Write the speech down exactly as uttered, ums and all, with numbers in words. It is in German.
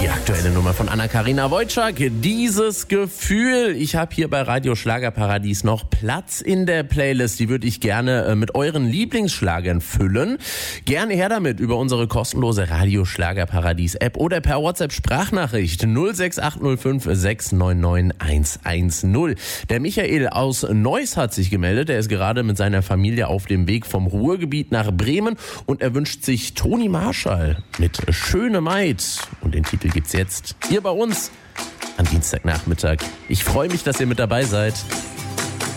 Die aktuelle Nummer von Anna-Karina Wojcik. Dieses Gefühl. Ich habe hier bei Radio Schlagerparadies noch Platz in der Playlist. Die würde ich gerne äh, mit euren Lieblingsschlagern füllen. Gerne her damit über unsere kostenlose Radio Schlagerparadies App oder per WhatsApp Sprachnachricht null sechs acht null fünf sechs neun neun eins eins null. Der Michael aus Neuss hat sich gemeldet. Er ist gerade mit seiner Familie auf dem Weg vom Ruhrgebiet nach Bremen und er wünscht sich Toni Marshall mit Schöne Maid. Und den Titel gibt's jetzt hier bei uns am Dienstagnachmittag. Ich freue mich, dass ihr mit dabei seid.